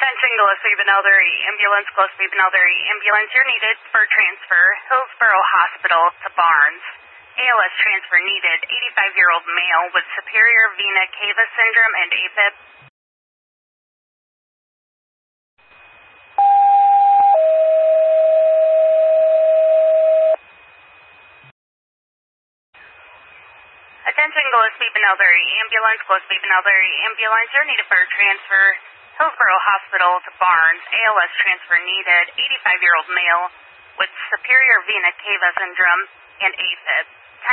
Attention Gillespie Beneldery Ambulance, Gillespie Beneldery Ambulance, you're needed for transfer, Hillsborough Hospital to Barnes. ALS transfer needed, 85-year-old male with superior vena cava syndrome and AFib. Attention Gillespie Beneldery Ambulance, Gillespie Beneldery Ambulance, you're needed for transfer, Hillsborough Hospital to Barnes. ALS transfer needed, 85-year-old male with superior vena cava syndrome and AFib.